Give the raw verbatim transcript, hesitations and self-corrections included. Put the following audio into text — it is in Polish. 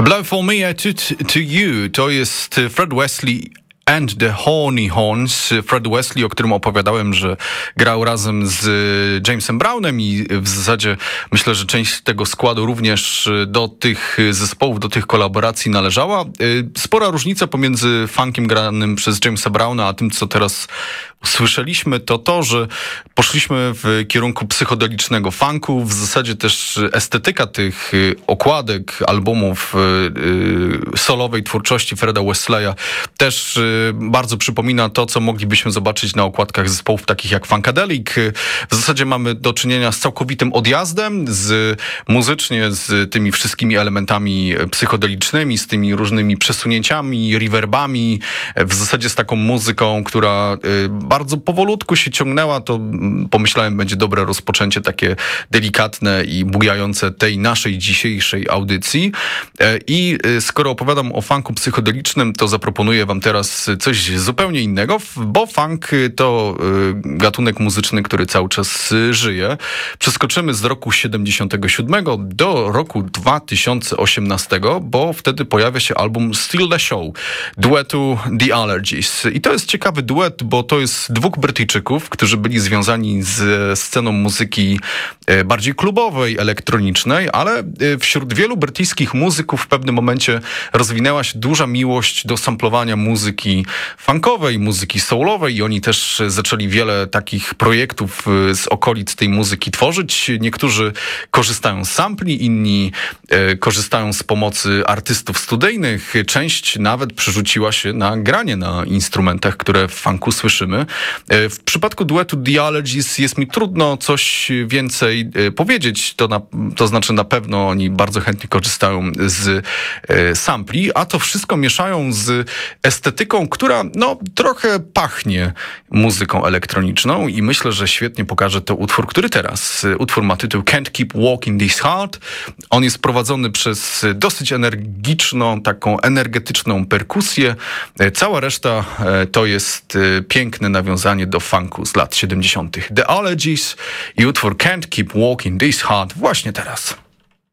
Blow for me, to, to you. To jest Fred Wesley and the Horny Horns. Fred Wesley, o którym opowiadałem, że grał razem z Jamesem Brownem i w zasadzie myślę, że część tego składu również do tych zespołów, do tych kolaboracji należała. Spora różnica pomiędzy funkiem granym przez Jamesa Browna, a tym, co teraz usłyszeliśmy, to to, że poszliśmy w kierunku psychodelicznego funku. W zasadzie też estetyka tych okładek albumów solowej twórczości Freda Wesleya też bardzo przypomina to, co moglibyśmy zobaczyć na okładkach zespołów takich jak Funkadelic. W zasadzie mamy do czynienia z całkowitym odjazdem, z muzycznie, z tymi wszystkimi elementami psychodelicznymi, z tymi różnymi przesunięciami, reverbami, w zasadzie z taką muzyką, która bardzo powolutku się ciągnęła. To pomyślałem, będzie dobre rozpoczęcie, takie delikatne i bujające tej naszej dzisiejszej audycji. I skoro opowiadam o funku psychodelicznym, to zaproponuję wam teraz coś zupełnie innego, bo funk to gatunek muzyczny, który cały czas żyje. Przeskoczymy z roku siedemdziesiątego siódmego do roku dwa tysiące osiemnastego, bo wtedy pojawia się album Still the Show duetu The Allergies. I to jest ciekawy duet, bo to jest dwóch Brytyjczyków, którzy byli związani z sceną muzyki bardziej klubowej, elektronicznej, ale wśród wielu brytyjskich muzyków w pewnym momencie rozwinęła się duża miłość do samplowania muzyki funkowej, muzyki soulowej i oni też zaczęli wiele takich projektów z okolic tej muzyki tworzyć. Niektórzy korzystają z sampli, inni e, korzystają z pomocy artystów studyjnych. Część nawet przerzuciła się na granie na instrumentach, które w funku słyszymy. E, w przypadku duetu The Allergies jest mi trudno coś więcej e, powiedzieć. To, na, to znaczy na pewno oni bardzo chętnie korzystają z e, sampli, a to wszystko mieszają z estetyką, która no trochę pachnie muzyką elektroniczną i myślę, że świetnie pokaże to utwór, który teraz. Utwór ma tytuł Can't Keep Walking This Hard. On jest prowadzony przez dosyć energiczną, taką energetyczną perkusję. Cała reszta to jest piękne nawiązanie do funku z lat siedemdziesiątych. The Allergies i utwór Can't Keep Walking This Hard właśnie teraz.